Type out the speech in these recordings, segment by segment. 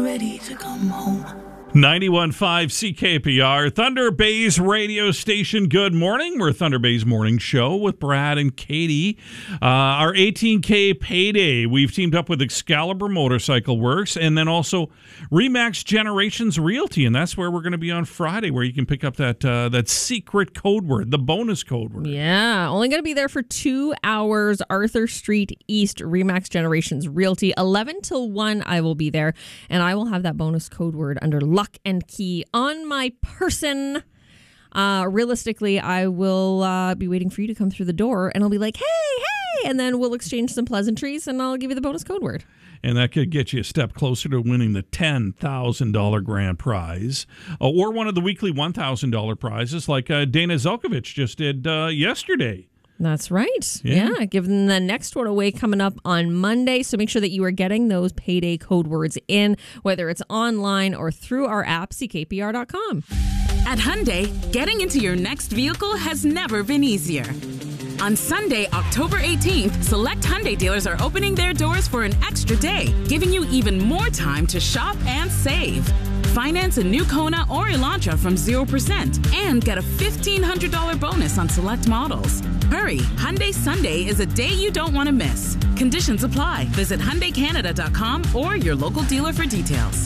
Ready to come home. 91.5 CKPR, Thunder Bay's radio station. Good morning. We're Thunder Bay's morning show with Brad and Katie. Our 18K payday. We've teamed up with Excalibur Motorcycle Works and then also Remax Generations Realty, and that's where we're going to be on Friday, where you can pick up that secret code word, the bonus code word. Yeah, only going to be there for 2 hours. Arthur Street East, Remax Generations Realty, 11 till 1. I will be there, and I will have that bonus code word under lock and key on my person. Realistically, I will be waiting for you to come through the door, and I'll be like, hey, and then we'll exchange some pleasantries, and I'll give you the bonus code word. And that could get you a step closer to winning the $10,000 grand prize or one of the weekly $1,000 prizes like Dana Zelkovich just did yesterday. That's right. Yeah, giving the next one away coming up on Monday. So make sure that you are getting those payday code words in, whether it's online or through our app, ckpr.com. At Hyundai, getting into your next vehicle has never been easier. On Sunday, October 18th, select Hyundai dealers are opening their doors for an extra day, giving you even more time to shop and save. Finance a new Kona or Elantra from 0% and get a $1,500 bonus on select models. Hurry, Hyundai Sunday is a day you don't want to miss. Conditions apply. Visit HyundaiCanada.com or your local dealer for details.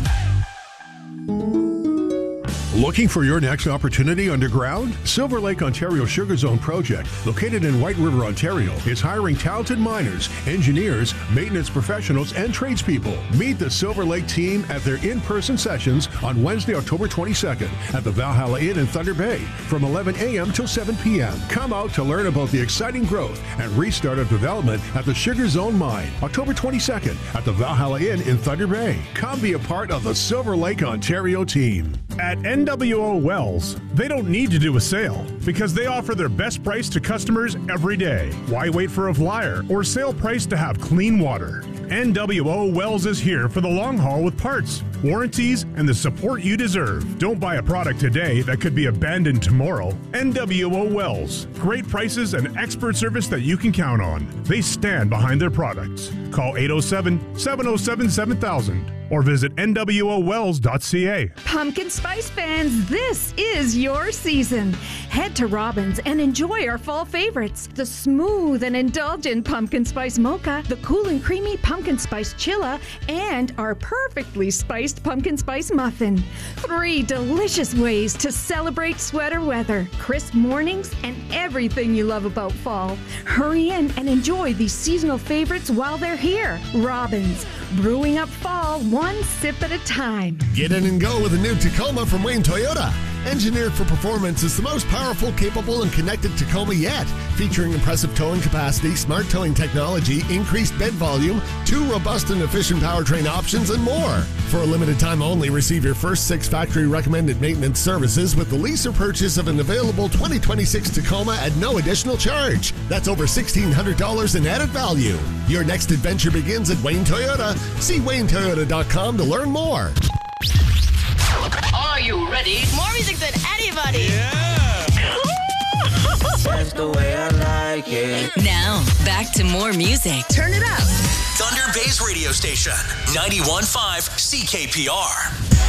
Looking for your next opportunity underground? Silver Lake Ontario Sugar Zone project, located in White River, Ontario, is hiring talented miners, engineers, maintenance professionals, and tradespeople. Meet the Silver Lake team at their in-person sessions on Wednesday, October 22nd at the Valhalla Inn in Thunder Bay from 11 a.m. till 7 p.m. Come out to learn about the exciting growth and restart of development at the Sugar Zone Mine, October 22nd at the Valhalla Inn in Thunder Bay. Come be a part of the Silver Lake Ontario team. At NWO Wells, they don't need to do a sale because they offer their best price to customers every day. Why wait for a flyer or sale price to have clean water? NWO Wells is here for the long haul with parts, warranties, and the support you deserve. Don't buy a product today that could be abandoned tomorrow. NWO Wells. Great prices and expert service that you can count on. They stand behind their products. Call 807-707-7000 or visit nwowells.ca. Pumpkin Spice fans, this is your season. Head to Robbins and enjoy our fall favorites. The smooth and indulgent Pumpkin Spice Mocha, the cool and creamy Pumpkin Spice Chilla, and our perfectly spiced Pumpkin Spice Muffin. 3 delicious ways to celebrate sweater weather, crisp mornings, and everything you love about fall. Hurry in and enjoy these seasonal favorites while they're here. Robbins, brewing up fall one sip at a time. Get in and go with a new Tacoma from Wayne Toyota. Engineered for performance, is the most powerful, capable, and connected Tacoma yet. Featuring impressive towing capacity, smart towing technology, increased bed volume, 2 robust and efficient powertrain options, and more. For a limited time only, receive your first 6 factory recommended maintenance services with the lease or purchase of an available 2026 Tacoma at no additional charge. That's over $1,600 in added value. Your next adventure begins at Wayne Toyota. See WayneToyota.com to learn more. Are you ready? More music than anybody. Yeah. That's the way I like it. Now, back to more music. Turn it up. Thunder Bay's radio station, 91.5 CKPR.